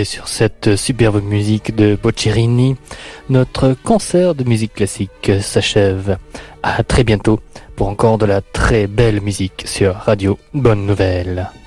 sur cette superbe musique de Boccherini, notre concert de musique classique s'achève. À très bientôt pour encore de la très belle musique sur Radio Bonne Nouvelle.